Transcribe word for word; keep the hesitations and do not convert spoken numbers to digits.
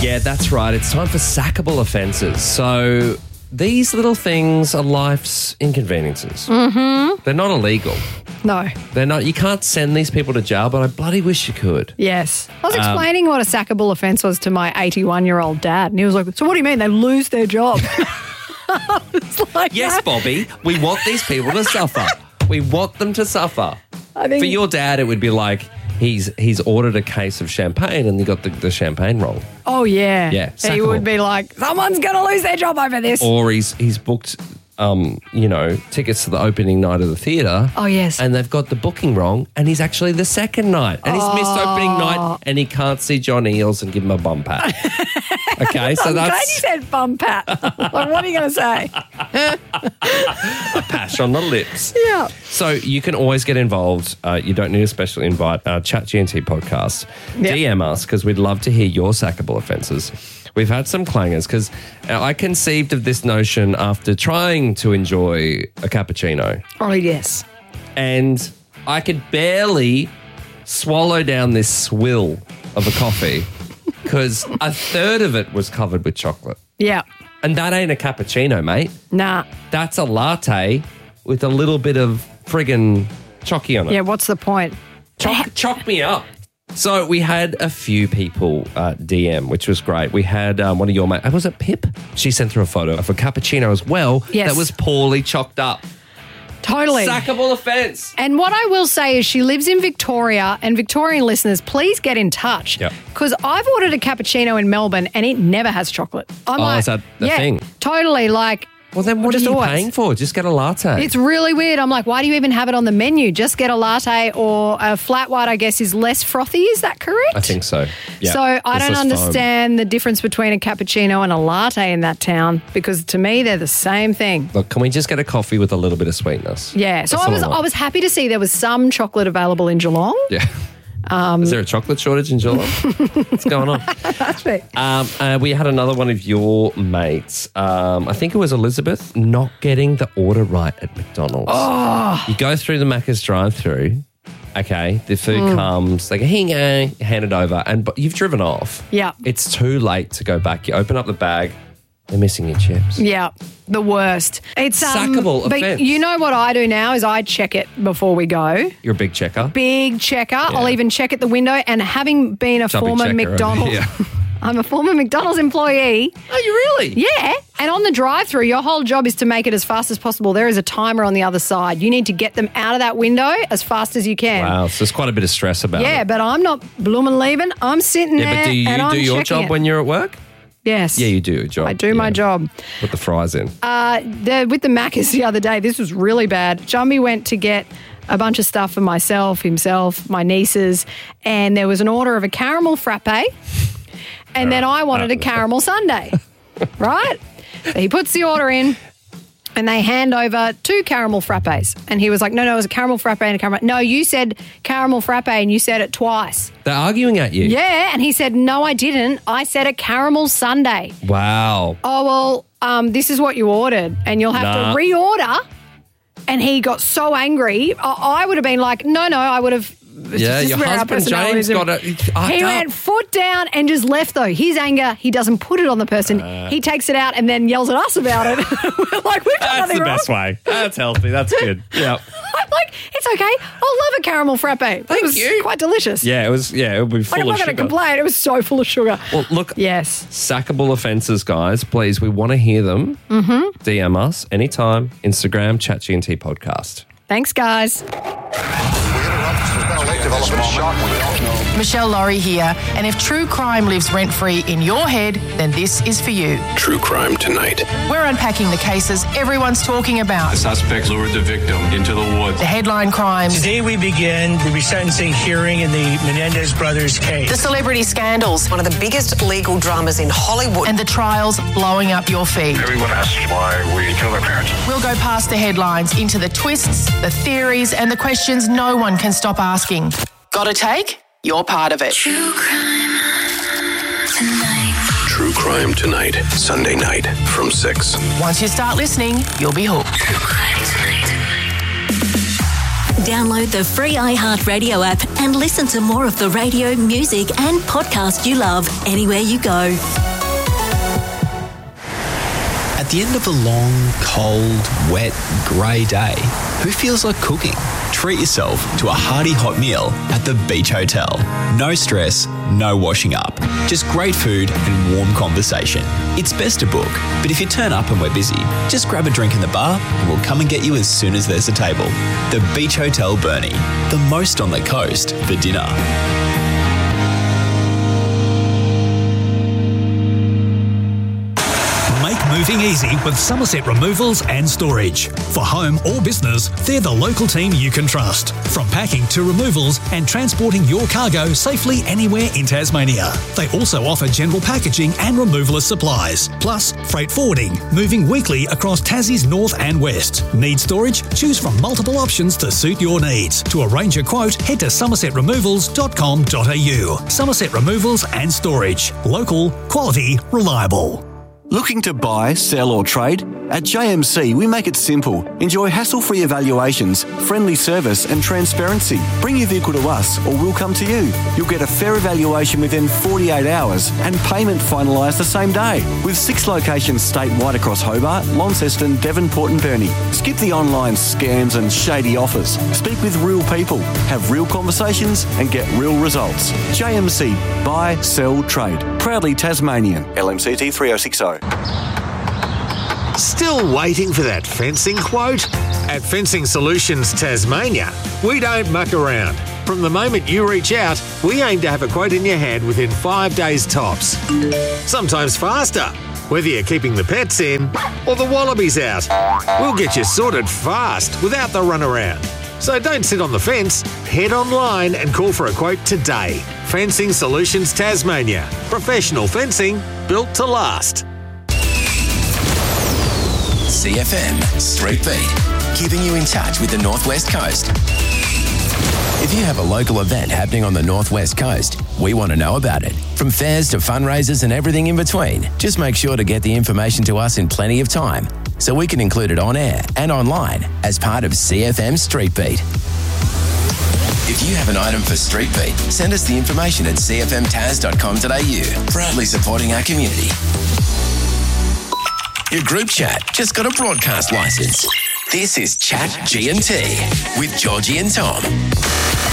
Yeah, that's right. It's time for sackable offences. So these little things are life's inconveniences. Mm-hmm. They're not illegal. No. They're not. You can't send these people to jail, but I bloody wish you could. Yes. I was Um, explaining what a sackable offence was to my eighty-one-year-old dad, and he was like, so what do you mean? They lose their job? I was like, Yes, no. Bobby, we want these people to suffer. We want them to suffer. I think For your dad, it would be like he's he's ordered a case of champagne and you got the, the champagne wrong. Oh, yeah. Yeah, He sackable. would be like, someone's going to lose their job over this. Or he's he's booked, um, you know, tickets to the opening night of the theatre. Oh, yes. And they've got the booking wrong, and he's actually the second night, and he's missed opening night, and he can't see John Eales and give him a bum pat. Okay, so I'm glad you that's said bum pat. Like, what are you going to say? a pash on the lips. Yeah. So you can always get involved. Uh, you don't need a special invite. Our Chat G N T podcast. Yep. D M us because we'd love to hear your sackable offences. We've had some clangers because I conceived of this notion after trying to enjoy a cappuccino, Oh, yes. and I could barely swallow down this swill of a coffee because a third of it was covered with chocolate. Yeah. And that ain't a cappuccino, mate. Nah. That's a latte with a little bit of friggin' chocky on it. Yeah, what's the point? Chock, chock me up. So we had a few people uh, D M, which was great. We had um, one of your mates, was it Pip? She sent through a photo of a cappuccino as well Yes. that was poorly chocked up. Totally. Sackable offence. And what I will say is she lives in Victoria, and Victorian listeners, please get in touch. Yep. Because I've ordered a cappuccino in Melbourne and it never has chocolate. I'm Oh, like, is that the yeah, thing? Totally. Like, Well, then what Just are you always. paying for? Just get a latte. it's really weird. I'm like, why do you even have it on the menu? Just get a latte, or a flat white, I guess, is less frothy. Is that correct? I think so. Yeah. So I There's don't less foam. understand the difference between a cappuccino and a latte in that town, because to me they're the same thing. Look, can we just get a coffee with a little bit of sweetness? Yeah. So That's I all was I want. I was happy to see there was some chocolate available in Geelong. Yeah. Um, Is there a chocolate shortage in Geelong? What's going on? That's right. Um, uh, we had another one of your mates. Um, I think it was Elizabeth, not getting the order right at McDonald's. Oh. You go through the Macca's drive-through. Okay, the food Mm. comes. They go, here you go, hand it over, and but you've driven off. Yeah. It's too late to go back. You open up the bag. They're missing your chips. Yeah, the worst. It's um, Sackable but offence. you know what I do now is I check it before we go. You're a big checker. Big checker. I'll even check at the window. And having been a Chubby former checker over McDonald's, here. I'm a former McDonald's employee. Oh, you really? Yeah, and on the drive-through, your whole job is to make it as fast as possible. There is a timer on the other side. You need to get them out of that window as fast as you can. Wow, so there's quite a bit of stress about Yeah, it. but I'm not blooming leaving. I'm sitting Yeah, there. but do you and I'm do your checking job it. when you're at work? Yes. Yeah, you do your job. I do my Yeah. job. Put the fries in. Uh, the, with the Macca's the other day, this was really bad. Jumby went to get a bunch of stuff for myself, himself, my nieces, and there was an order of a caramel frappe, and then I wanted a caramel sundae, right? So he puts the order in, and they hand over two caramel frappes. And he was like, no, no, it was a caramel frappe and a caramel. No, you said caramel frappe and you said it twice. They're arguing at you. Yeah, and he said, no, I didn't. I said a caramel sundae. Wow. Oh, well, um, this is what you ordered and you'll have Nah. to reorder. And he got so angry. I, I would have been like, no, no, I would have. Yeah, this is your where our husband personalities James are- got it. Oh, He no. went foot down and just left, though. His anger, he doesn't put it on the person. Uh. he takes it out and then yells at us about it. We're like, we've done That's nothing the wrong. best way. That's healthy. That's good. Yeah. I'm like, it's okay. I'll love a caramel frappe. Thank it was you. quite delicious. Yeah, it was. Yeah, it would be Like, full I'm of not going sugar. to complain. It was so full of sugar. Well, look, Yes. sackable offences, guys. Please, we want to hear them. Mm-hmm. D M us anytime. Instagram, Chat G N T podcast. Thanks, guys. Michelle Laurie here, and if true crime lives rent-free in your head, then this is for you. True Crime Tonight. We're unpacking the cases everyone's talking about. The suspect lured the victim into the woods. The headline crimes, Today we begin the resentencing hearing in the Menendez brothers case. the celebrity scandals, One of the biggest legal dramas in Hollywood. and the trials blowing up your feed. Everyone asks why we killed our parents. We'll go past the headlines into the twists, the theories, and the questions no one can stop asking. Got a take? You're part of it. True Crime Tonight. Sunday night from six. Once you start listening, you'll be hooked. Download the free iHeartRadio app and listen to more of the radio, music and podcast you love anywhere you go. At the end of a long, cold, wet, grey day, who feels like cooking? Treat yourself to a hearty hot meal at the Beach Hotel. No stress, no washing up. Just great food and warm conversation. It's best to book, but if you turn up and we're busy, just grab a drink in the bar and we'll come and get you as soon as there's a table. The Beach Hotel Burnie, the most on the coast for dinner. Moving easy with Somerset Removals and Storage. For home or business, they're the local team you can trust. From packing to removals and transporting your cargo safely anywhere in Tasmania. They also offer general packaging and removalist supplies, plus freight forwarding, moving weekly across Tassie's north and west. Need storage? Choose from multiple options to suit your needs. To arrange a quote, head to somerset removals dot com dot a u. Somerset Removals and Storage. Local, quality, reliable. Looking to buy, sell or trade? At J M C, we make it simple. Enjoy hassle-free evaluations, friendly service and transparency. Bring your vehicle to us or we'll come to you. You'll get a fair evaluation within forty-eight hours and payment finalised the same day. With six locations statewide across Hobart, Launceston, Devonport and Burnie. Skip the online scams and shady offers. Speak with real people, have real conversations and get real results. J M C, buy, sell, trade. Proudly Tasmanian. L M C T three oh six oh. Still waiting for that fencing quote? At Fencing Solutions Tasmania, we don't muck around. From the moment you reach out, we aim to have a quote in your hand within five days tops. Sometimes faster, whether you're keeping the pets in or the wallabies out. We'll get you sorted fast without the runaround. So don't sit on the fence, head online and call for a quote today. Fencing Solutions Tasmania. Professional fencing built to last. C F M Street Beat, keeping you in touch with the Northwest Coast. If you have a local event happening on the Northwest Coast, we want to know about it. From fairs to fundraisers and everything in between, just make sure to get the information to us in plenty of time so we can include it on air and online as part of C F M Street Beat. If you have an item for Street Beat, send us the information at c f m tas dot com dot a u. Proudly supporting our community. Your group chat just got a broadcast license. This is Chat G and T with Georgie and Tom.